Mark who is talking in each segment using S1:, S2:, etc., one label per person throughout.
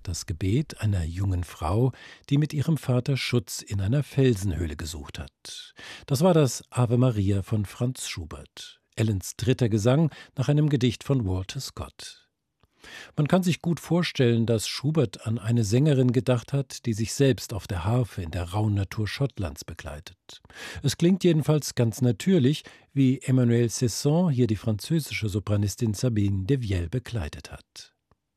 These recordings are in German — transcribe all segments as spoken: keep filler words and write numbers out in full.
S1: das Gebet einer jungen Frau, die mit ihrem Vater Schutz in einer Felsenhöhle gesucht hat. Das war das Ave Maria von Franz Schubert, Ellens dritter Gesang nach einem Gedicht von Walter Scott. Man kann sich gut vorstellen, dass Schubert an eine Sängerin gedacht hat, die sich selbst auf der Harfe in der rauen Natur Schottlands begleitet. Es klingt jedenfalls ganz natürlich, wie Emmanuelle Cesson hier die französische Sopranistin Sabine de Viel begleitet hat.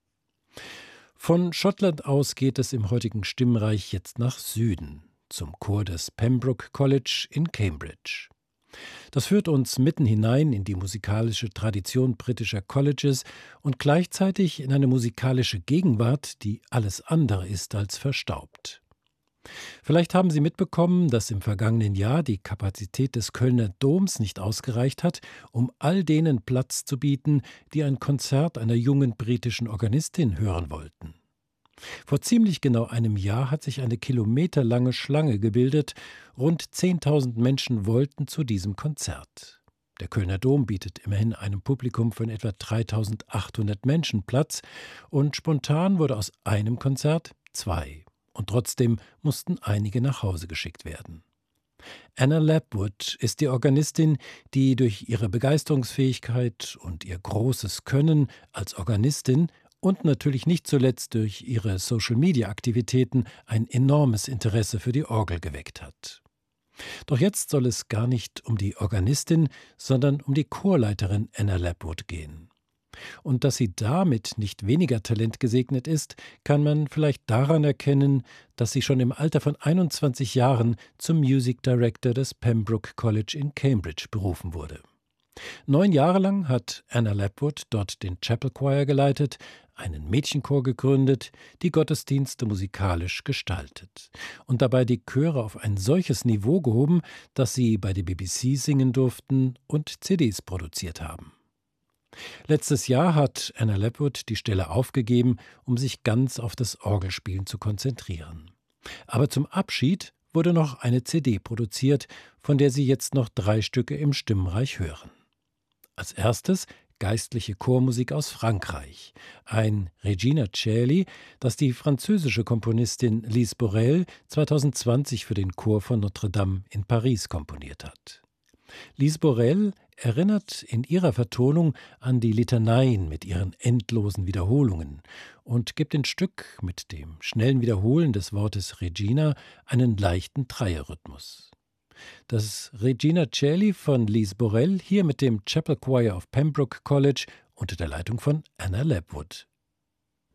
S1: Von Schottland aus geht es im heutigen Stimmreich jetzt nach Süden, zum Chor des Pembroke College in Cambridge. Das führt uns mitten hinein in die musikalische Tradition britischer Colleges und gleichzeitig in eine musikalische Gegenwart, die alles andere ist als verstaubt. Vielleicht haben Sie mitbekommen, dass im vergangenen Jahr die Kapazität des Kölner Doms nicht ausgereicht hat, um all denen Platz zu bieten, die ein Konzert einer jungen britischen Organistin hören wollten. Vor ziemlich genau einem Jahr hat sich eine kilometerlange Schlange gebildet. Rund zehntausend Menschen wollten zu diesem Konzert. Der Kölner Dom bietet immerhin einem Publikum von etwa dreitausendachthundert Menschen Platz und spontan wurde aus einem Konzert zwei. Und trotzdem mussten einige nach Hause geschickt werden. Anna Lapwood ist die Organistin, die durch ihre Begeisterungsfähigkeit und ihr großes Können als Organistin und natürlich nicht zuletzt durch ihre Social-Media-Aktivitäten ein enormes Interesse für die Orgel geweckt hat. Doch jetzt soll es gar nicht um die Organistin, sondern um die Chorleiterin Anna Lapwood gehen. Und dass sie damit nicht weniger Talent gesegnet ist, kann man vielleicht daran erkennen, dass sie schon im Alter von einundzwanzig Jahren zum Music Director des Pembroke College in Cambridge berufen wurde. Neun Jahre lang hat Anna Lapwood dort den Chapel Choir geleitet, einen Mädchenchor gegründet, die Gottesdienste musikalisch gestaltet und dabei die Chöre auf ein solches Niveau gehoben, dass sie bei der B B C singen durften und C Ds produziert haben. Letztes Jahr hat Anna Lapwood die Stelle aufgegeben, um sich ganz auf das Orgelspielen zu konzentrieren. Aber zum Abschied wurde noch eine C D produziert, von der Sie jetzt noch drei Stücke im Stimmreich hören. Als erstes geistliche Chormusik aus Frankreich, ein Regina Coeli, das die französische Komponistin Lise Borel zweitausendzwanzig für den Chor von Notre-Dame in Paris komponiert hat. Lise Borel erinnert in ihrer Vertonung an die Litaneien mit ihren endlosen Wiederholungen und gibt dem Stück mit dem schnellen Wiederholen des Wortes Regina einen leichten Dreierrhythmus. Das Regina Coeli von Lise Borel hier mit dem Chapel Choir of Pembroke College unter der Leitung von Anna Lapwood.